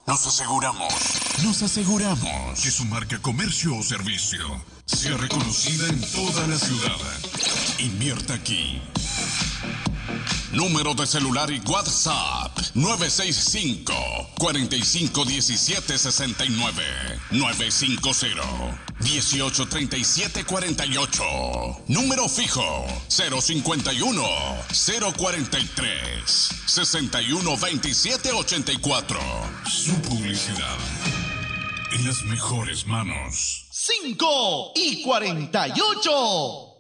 Nos aseguramos que su marca, comercio o servicio sea reconocida en toda la ciudad. Invierta aquí. Número de celular y WhatsApp 965-451769 950-183748. Número fijo 051-043-612784. Su publicidad en las mejores manos. 5:48.